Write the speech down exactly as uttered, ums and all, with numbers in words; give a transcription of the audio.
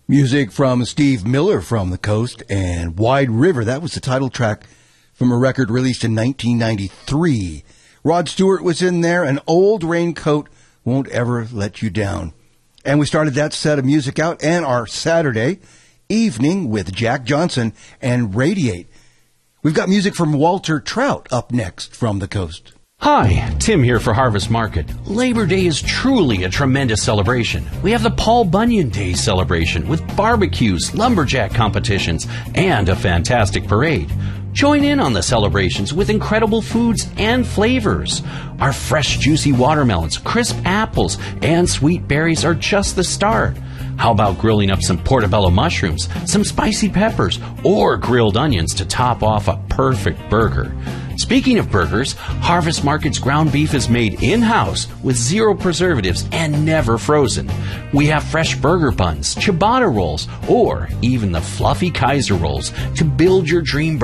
Music from Steve Miller from the Coast and Wide River. That was the title track from a record released in nineteen ninety-three. Rod Stewart was in there, and Old Raincoat Won't Ever Let You Down. And we started that set of music out and our Saturday evening with Jack Johnson and Radiate. We've got music from Walter Trout up next from the Coast. Hi, Tim here for Harvest Market. Labor Day is truly a tremendous celebration. We have the Paul Bunyan Day celebration with barbecues, lumberjack competitions, and a fantastic parade. Join in on the celebrations with incredible foods and flavors. Our fresh, juicy watermelons, crisp apples, and sweet berries are just the start. How about grilling up some portobello mushrooms, some spicy peppers, or grilled onions to top off a perfect burger? Speaking of burgers, Harvest Market's ground beef is made in-house with zero preservatives and never frozen. We have fresh burger buns, ciabatta rolls, or even the fluffy Kaiser rolls to build your dream burger.